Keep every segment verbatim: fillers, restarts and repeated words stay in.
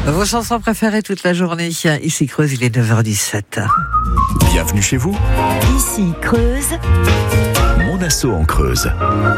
Vos chansons préférées toute la journée. Ici Creuse, il est neuf heures dix-sept. Bienvenue chez vous. Ici Creuse. Mon assaut en Creuse.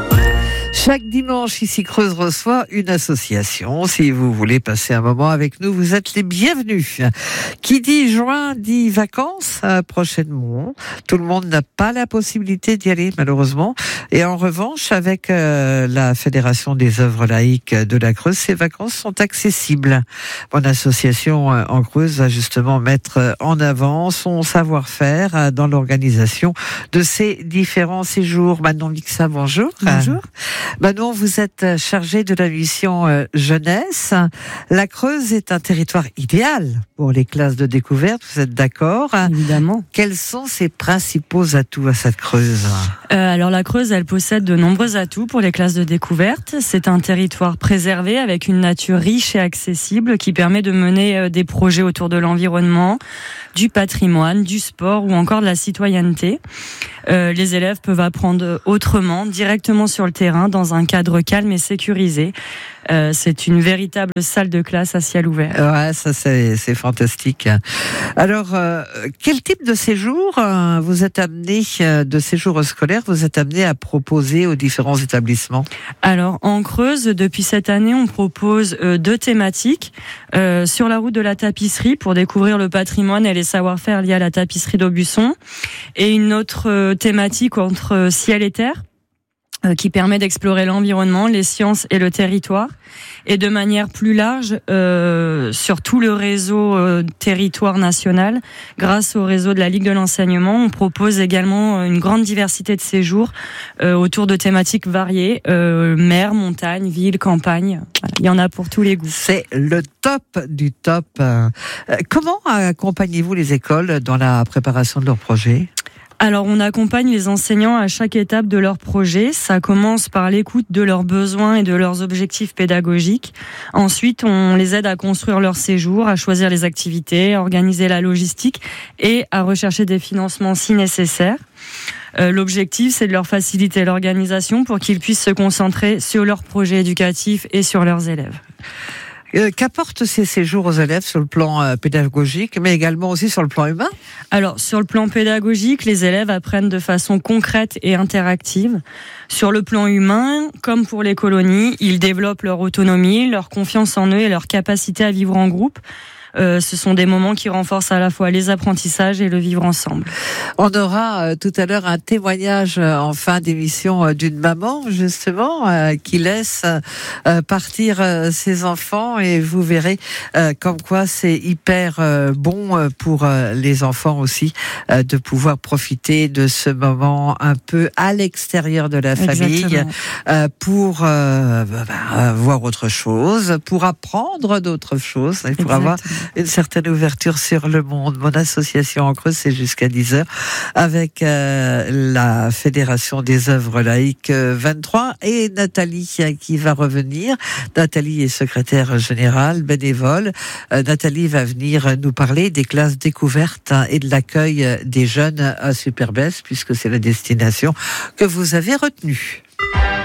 Chaque dimanche, ici Creuse reçoit une association. Si vous voulez passer un moment avec nous, vous êtes les bienvenus. Qui dit juin dit vacances euh, prochainement. Tout le monde n'a pas la possibilité d'y aller, malheureusement. Et en revanche, avec euh, la Fédération des œuvres laïques de la Creuse, ces vacances sont accessibles. Mon association euh, en Creuse va justement mettre en avant son savoir-faire euh, dans l'organisation de ces différents séjours. Manon Mixa, bonjour. Bonjour. Manon, vous êtes chargée de la mission euh, jeunesse. La Creuse est un territoire idéal pour les classes de découverte, vous êtes d'accord? Évidemment. Quels sont ses principaux atouts à cette Creuse? euh, Alors la Creuse, elle possède de nombreux atouts pour les classes de découverte. C'est un territoire préservé avec une nature riche et accessible qui permet de mener euh, des projets autour de l'environnement, du patrimoine, du sport ou encore de la citoyenneté. Euh, les élèves peuvent apprendre autrement, directement sur le terrain, dans un cadre calme et sécurisé. Euh, c'est une véritable salle de classe à ciel ouvert. Ouais, ça c'est, c'est fantastique. Alors, euh, quel type de séjour euh, vous êtes amené, euh, de séjour scolaire, vous êtes amené à proposer aux différents établissements? Alors, en Creuse, depuis cette année, on propose euh, deux thématiques. Euh, sur la route de la tapisserie, pour découvrir le patrimoine et les savoir-faire liés à la tapisserie d'Aubusson. Et une autre euh, thématique entre ciel et terre, euh, qui permet d'explorer l'environnement, les sciences et le territoire. Et de manière plus large, euh, sur tout le réseau euh, territoire national, grâce au réseau de la Ligue de l'enseignement, on propose également une grande diversité de séjours euh, autour de thématiques variées, euh, mer, montagne, ville, campagne. Voilà, il y en a pour tous les goûts. C'est le top du top. Euh, comment accompagnez-vous les écoles dans la préparation de leurs projets ? Alors, on accompagne les enseignants à chaque étape de leur projet. Ça commence par l'écoute de leurs besoins et de leurs objectifs pédagogiques. Ensuite, on les aide à construire leur séjour, à choisir les activités, à organiser la logistique et à rechercher des financements si nécessaire. Euh, l'objectif, c'est de leur faciliter l'organisation pour qu'ils puissent se concentrer sur leurs projets éducatifs et sur leurs élèves. Euh, qu'apportent ces séjours aux élèves sur le plan euh, pédagogique, mais également aussi sur le plan humain? Alors, sur le plan pédagogique, les élèves apprennent de façon concrète et interactive. Sur le plan humain, comme pour les colonies, ils développent leur autonomie, leur confiance en eux et leur capacité à vivre en groupe. Euh, ce sont des moments qui renforcent à la fois les apprentissages et le vivre ensemble. On aura euh, tout à l'heure un témoignage euh, en fin d'émission euh, d'une maman justement euh, qui laisse euh, partir euh, ses enfants, et vous verrez euh, comme quoi c'est hyper euh, bon euh, pour euh, les enfants aussi euh, de pouvoir profiter de ce moment un peu à l'extérieur de la famille euh, pour euh, bah, voir autre chose, pour apprendre d'autres choses et pour Exactement. avoir une certaine ouverture sur le monde. Mon association en Creuse, c'est jusqu'à dix heures avec euh, la Fédération des œuvres laïques euh, vingt-trois et Nathalie euh, qui va revenir. Nathalie est secrétaire générale, bénévole. Euh, Nathalie va venir nous parler des classes découvertes hein, et de l'accueil des jeunes à Superbès, puisque c'est la destination que vous avez retenue.